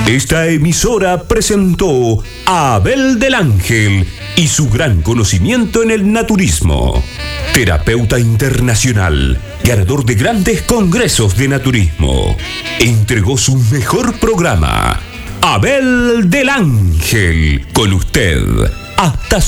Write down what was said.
Esta emisora presentó a Abel del Ángel y su gran conocimiento en el naturismo. Terapeuta internacional, ganador de grandes congresos de naturismo. Entregó su mejor programa. Abel del Ángel, con usted, hasta